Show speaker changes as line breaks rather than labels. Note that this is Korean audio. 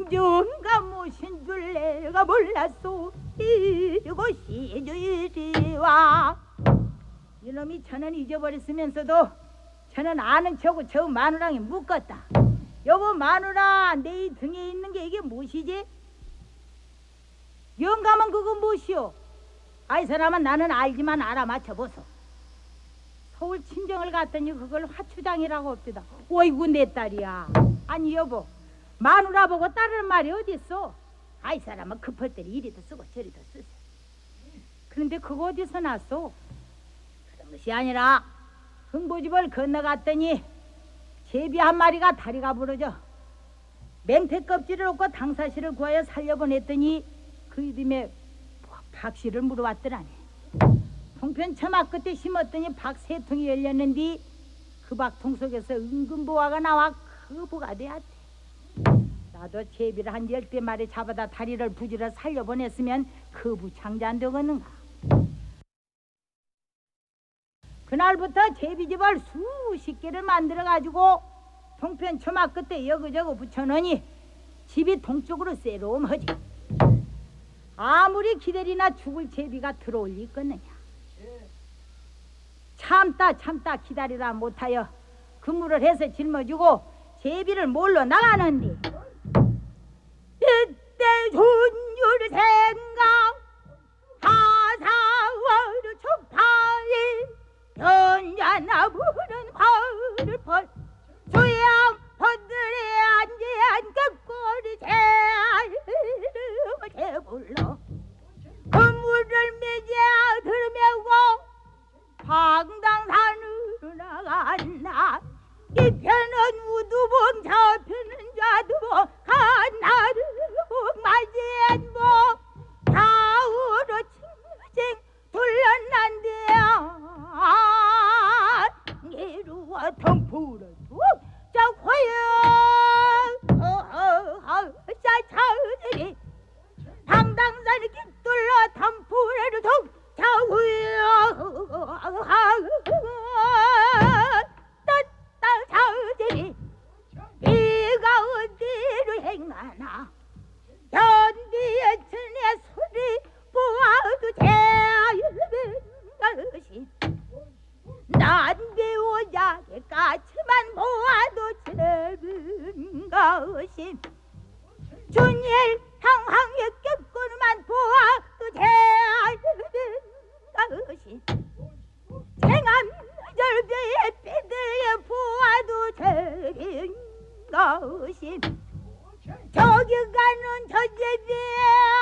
영가 모신 줄 내가 몰랐소. 이곳이 주이리와. 이놈이 저는 잊어버렸으면서도 저는 아는 척하고 저 마누라에 묶었다. 여보 마누라, 내 등에 있는 게 이게 무엇이지? 영감은 그거 무엇이오? 아이 사람은 나는 알지만 알아맞혀보소. 서울 친정을 갔더니 그걸 화추장이라고 합디다. 어이구 내 딸이야. 아니 여보, 마누라 보고 따르는 말이 어딨어? 아이 사람은 급할 때 이리도 쓰고 저리도 쓰세. 그런데 그거 어디서 났어? 그런 것이 아니라 흥보집을 건너갔더니 제비 한 마리가 다리가 부러져 맹태 껍질을 얻고 당사시를 구하여 살려보냈더니 그 이듬해 박씨를 물어왔더라니. 송편 처막 끝에 심었더니 박 세 통이 열렸는데 그 박통 속에서 은근보화가 나와 그 부가 되었대. 나도 제비를 한 10대 마리 잡아다 다리를 부지러 살려보냈으면 그 부 창자 안 되겠는가. 그날부터 제비집을 수십 개를 만들어가지고 송편 처막 끝에 여기저기 붙여놓으니 집이 동쪽으로 새로움하지. 아무리 기다리나 죽을 제비가 들어올 리 있겠느냐. 참다 기다리다 못하여 근무를 해서 짊어지고 제비를 몰러 나가는데 이때 존율 생각 하사월 주파일 연야나 부른 화를 벌 조양 번들에 앉은 끝꼬리 재불러 그물을 매자 들매고 방당산으로 나간다. 이 편은 우두봉 저 편은 좌두봉 한나를 맞이한 뭐 좌우로 칭칭 둘러난대야. 이루어 덤푸를 저 호영 자차들이 방당산을 깃둘러 덤푸를 동 자우여 따따자들이 이가 어디로 행하나 연비의 천의 소리 보아도 제일은 것이 난 배우자 까치만 보아도 제일은 것이 준일 향항에 껴꾸만 보아도 제일은 것이 생암 절벽에 빼들려 보아도 제일은 것이 저기 가는